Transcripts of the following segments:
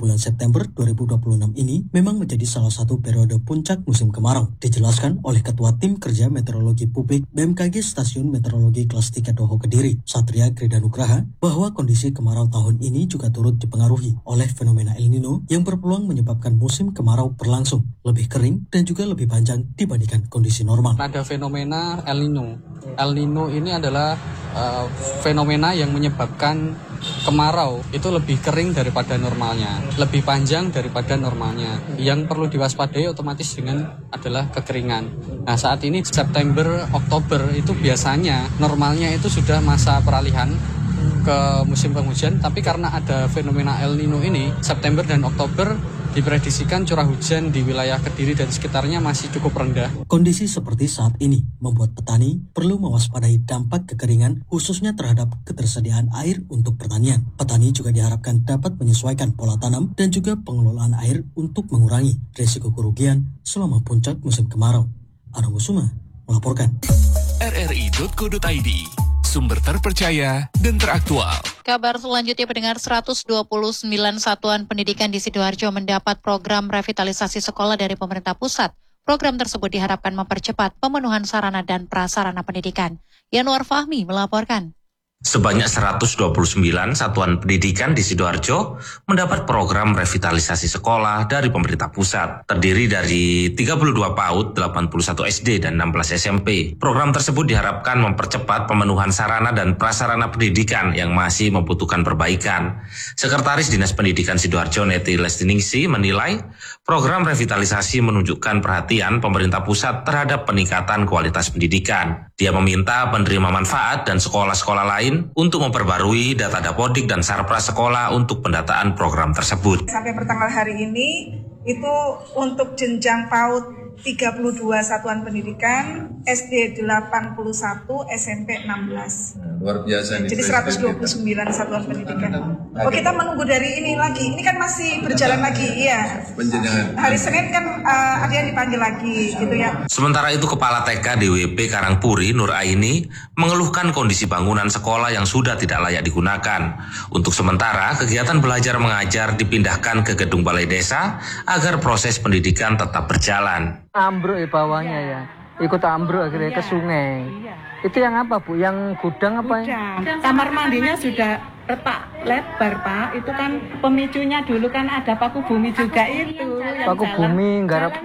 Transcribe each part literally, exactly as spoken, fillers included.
bulan September dua ribu dua puluh enam ini memang menjadi salah satu periode puncak musim kemarau. Dijelaskan oleh Ketua Tim Kerja Meteorologi Publik B M K G Stasiun Meteorologi Kelas tiga Doho Kediri, Satria Gridanugraha, bahwa kondisi kemarau tahun ini juga turut dipengaruhi oleh fenomena El Nino yang berpeluang menyebabkan musim kemarau berlangsung lebih kering dan juga lebih panjang dibandingkan kondisi normal. Ada fenomena El Nino. El Nino ini adalah uh, fenomena yang menyebabkan kemarau itu lebih kering daripada normalnya, lebih panjang daripada normalnya. Yang perlu diwaspadai otomatis dengan adalah kekeringan. Nah, saat ini September, Oktober itu biasanya normalnya itu sudah masa peralihan ke musim penghujan, tapi karena ada fenomena El Nino ini, September dan Oktober diprediksikan curah hujan di wilayah Kediri dan sekitarnya masih cukup rendah. Kondisi seperti saat ini membuat petani perlu mewaspadai dampak kekeringan khususnya terhadap ketersediaan air untuk pertanian. Petani juga diharapkan dapat menyesuaikan pola tanam dan juga pengelolaan air untuk mengurangi risiko kerugian selama puncak musim kemarau. Anung Kusuma melaporkan. R R I titik co titik I D, sumber terpercaya dan teraktual. Kabar selanjutnya, pendengar, seratus dua puluh sembilan satuan pendidikan di Sidoarjo mendapat program revitalisasi sekolah dari pemerintah pusat. Program tersebut diharapkan mempercepat pemenuhan sarana dan prasarana pendidikan. Yanuar Fahmi melaporkan. Sebanyak seratus dua puluh sembilan satuan pendidikan di Sidoarjo mendapat program revitalisasi sekolah dari pemerintah pusat. Terdiri dari tiga puluh dua PAUD, delapan puluh satu S D, dan enam belas S M P. Program tersebut diharapkan mempercepat pemenuhan sarana dan prasarana pendidikan yang masih membutuhkan perbaikan. Sekretaris Dinas Pendidikan Sidoarjo, Neti Lestiningsi, menilai program revitalisasi menunjukkan perhatian pemerintah pusat terhadap peningkatan kualitas pendidikan. Dia meminta penerima manfaat dan sekolah-sekolah lain untuk memperbarui data Dapodik dan Sarpras sekolah untuk pendataan program tersebut. Sampai pertanggal hari ini itu untuk jenjang PAUD tiga puluh dua satuan pendidikan, S D delapan puluh satu, S M P enam belas. Luar biasa nih. Jadi seratus dua puluh sembilan satuan pendidikan. Oh, kita menunggu dari ini lagi. Ini kan masih berjalan lagi, iya. Penjenjangan. Hari Senin kan uh, ada yang dipanggil lagi, gitu ya. Sementara itu, Kepala T K D W P Karangpuri, Nur Aini, mengeluhkan kondisi bangunan sekolah yang sudah tidak layak digunakan. Untuk sementara, kegiatan belajar mengajar dipindahkan ke gedung Balai Desa agar proses pendidikan tetap berjalan. Ambruk ya bawahnya ya, ikut ambruk akhirnya ke sungai. Itu yang apa Bu? Yang gudang apa? Gudang. Kamar mandinya sudah retak lebar Pak. Itu kan pemicunya dulu kan ada paku bumi juga itu. Paku bumi garap.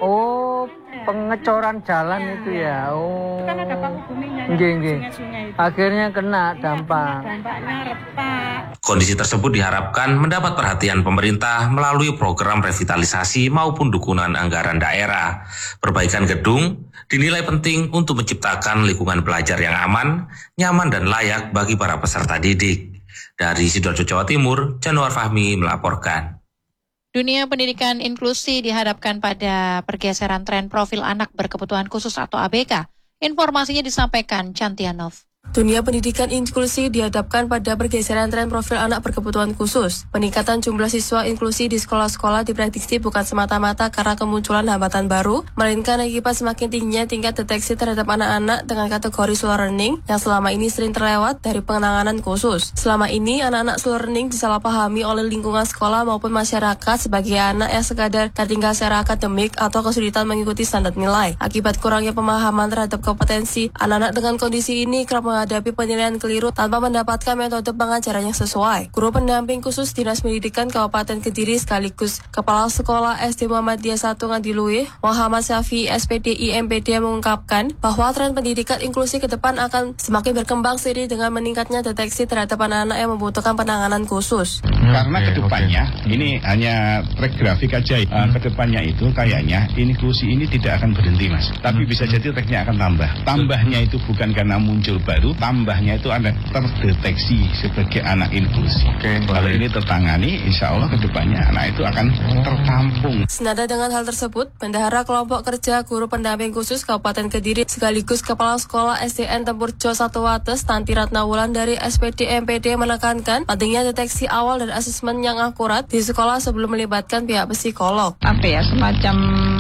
Oh, pengecoran jalan ya. Itu ya. Oh. Itu kan ada paku buminya. Nggih, nggih. Akhirnya kena dampak. Ya, dampaknya retak. Kondisi tersebut diharapkan mendapat perhatian pemerintah melalui program revitalisasi maupun dukungan anggaran daerah. Perbaikan gedung dinilai penting untuk menciptakan lingkungan belajar yang aman, nyaman dan layak bagi para peserta didik. Dari Sidoarjo, Jawa Timur, Januar Fahmi melaporkan. Dunia pendidikan inklusi dihadapkan pada pergeseran tren profil anak berkebutuhan khusus atau A B K. Informasinya disampaikan Cantianov. Dunia pendidikan inklusi dihadapkan pada pergeseran tren profil anak berkebutuhan khusus. Peningkatan jumlah siswa inklusi di sekolah-sekolah diprediksi bukan semata-mata karena kemunculan hambatan baru, melainkan akibat semakin tingginya tingkat deteksi terhadap anak-anak dengan kategori slow learning yang selama ini sering terlewat dari penanganan khusus. Selama ini, anak-anak slow learning disalahpahami oleh lingkungan sekolah maupun masyarakat sebagai anak yang sekadar tertinggal secara akademik atau kesulitan mengikuti standar nilai. Akibat kurangnya pemahaman terhadap kompetensi, anak-anak dengan kondisi ini kerap menghadapi penilaian keliru tanpa mendapatkan metode pengajaran yang sesuai. Guru pendamping khusus Dinas Pendidikan Kabupaten Kediri sekaligus Kepala Sekolah S D Muhammadiyah satu Ngadiluih, Muhammad Syafi S P D I M P D mengungkapkan bahwa tren pendidikan inklusi ke depan akan semakin berkembang seiring dengan meningkatnya deteksi terhadap anak-anak yang membutuhkan penanganan khusus. Hmm, Karena okay, kedepannya, okay. ini hanya track grafik aja, hmm. uh, kedepannya itu kayaknya inklusi ini tidak akan berhenti Mas, tapi hmm. bisa jadi tracknya akan tambah. Tambahnya itu bukan karena muncul baru, tambahnya itu ada terdeteksi sebagai anak inklusi. Okay, Kalau ini tertangani, insya Allah kedepannya anak itu akan tertampung. Senada dengan hal tersebut, Bendahara Kelompok Kerja Guru Pendamping Khusus Kabupaten Kediri sekaligus Kepala Sekolah S D N Tempurjo satu Wates, Tanti Ratnawulan dari S P D M P D menekankan pentingnya deteksi awal dan asesmen yang akurat di sekolah sebelum melibatkan pihak psikolog. Apa ya, semacam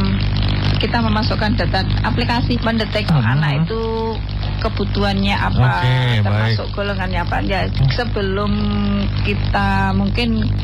kita memasukkan data aplikasi mendeteksi uh-huh. anak itu kebutuhannya apa, okay, termasuk baik. golongannya apa. Ya, sebelum kita mungkin